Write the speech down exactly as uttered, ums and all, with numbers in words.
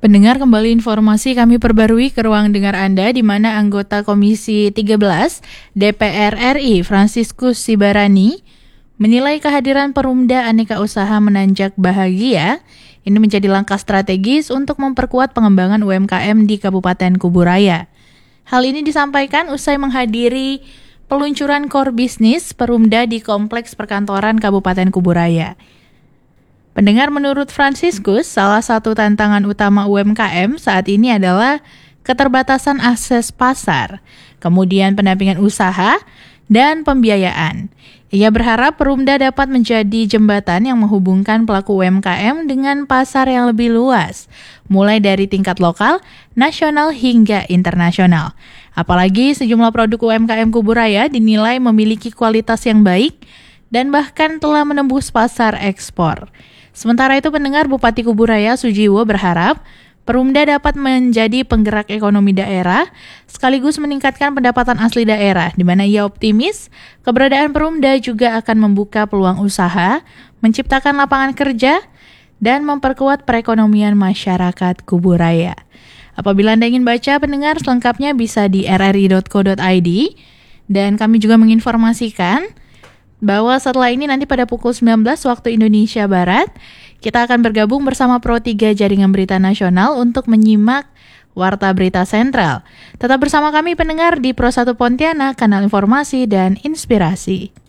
Pendengar, kembali informasi kami perbarui ke ruang dengar Anda, di mana anggota Komisi tiga belas D P R R I Fransiskus Sibarani menilai kehadiran Perumda Aneka Usaha Menanjak Bahagia ini menjadi langkah strategis untuk memperkuat pengembangan U M K M di Kabupaten Kuburaya. Hal ini disampaikan usai menghadiri peluncuran core bisnis Perumda di Kompleks Perkantoran Kabupaten Kuburaya. Pendengar, menurut Fransiskus, salah satu tantangan utama U M K M saat ini adalah keterbatasan akses pasar, kemudian pendampingan usaha, dan pembiayaan. Ia berharap Perumda dapat menjadi jembatan yang menghubungkan pelaku U M K M dengan pasar yang lebih luas, mulai dari tingkat lokal, nasional, hingga internasional. Apalagi sejumlah produk U M K M Kuburaya dinilai memiliki kualitas yang baik dan bahkan telah menembus pasar ekspor. Sementara itu, pendengar, Bupati Kuburaya Sujiwo berharap Perumda dapat menjadi penggerak ekonomi daerah sekaligus meningkatkan pendapatan asli daerah, di mana ia optimis keberadaan Perumda juga akan membuka peluang usaha, menciptakan lapangan kerja, dan memperkuat perekonomian masyarakat Kuburaya. Apabila Anda ingin baca, pendengar, selengkapnya bisa di r r i dot co dot i d, dan kami juga menginformasikan bahwa setelah ini nanti pada pukul sembilan belas waktu Indonesia Barat, kita akan bergabung bersama Pro tiga Jaringan Berita Nasional untuk menyimak Warta Berita Sentral. Tetap bersama kami, pendengar, di Pro satu Pontianak, kanal informasi dan inspirasi.